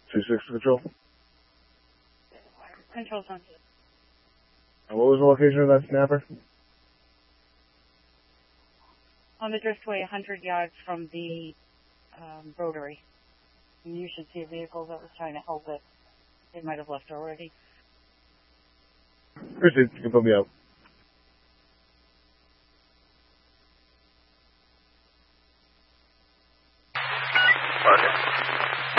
2-6 control. Control's on. And what was the location of that snapper? On the driftway, 100 yards from the rotary. And you should see a vehicle that was trying to help it. They might have left already. Appreciate it. You can put me out.